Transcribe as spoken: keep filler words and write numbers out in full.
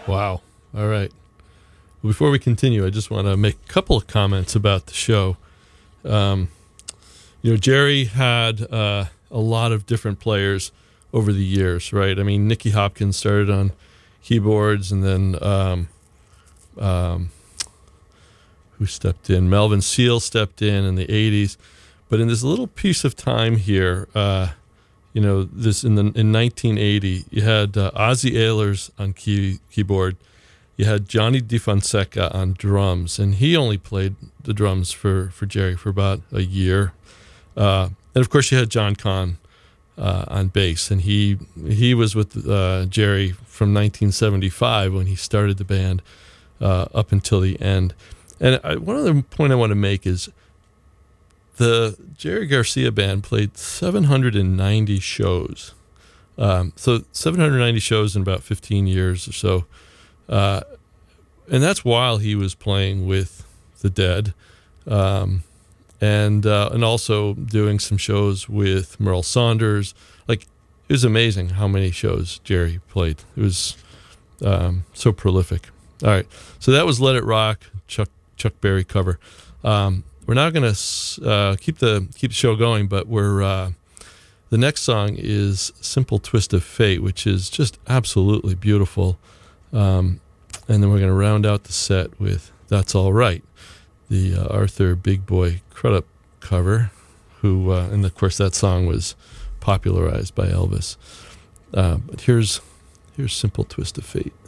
Wow. All right. Before we continue, I just want to make a couple of comments about the show. Um, you know, Jerry had uh, a lot of different players over the years, right? I mean, Nicky Hopkins started on keyboards, and then um, um, who stepped in? Melvin Seal stepped in in the eighties. But in this little piece of time here, uh, you know, this in the in nineteen eighty, you had uh, Ozzie Ehlers on key, keyboard. You had Johnny DeFonseca on drums, and he only played the drums for, for Jerry for about a year. Uh, and of course, you had John Kahn uh, on bass, and he he was with uh, Jerry from nineteen seventy-five when he started the band uh, up until the end. And I, one other point I want to make is the Jerry Garcia band played seven hundred ninety shows. Um, so seven hundred ninety shows in about fifteen years or so. Uh, and that's while he was playing with the Dead, um, and uh, and also doing some shows with Merle Saunders. Like, it was amazing how many shows Jerry played. It was um, so prolific. All right, so that was "Let It Rock," Chuck Chuck Berry cover. Um, we're now going to uh, keep the keep the show going, but we're uh, the next song is "Simple Twist of Fate," which is just absolutely beautiful. Um, and then we're going to round out the set with "That's All Right," the uh, Arthur Big Boy Crudup cover, who, uh, and of course that song was popularized by Elvis. Uh, but here's here's "Simple Twist of Fate."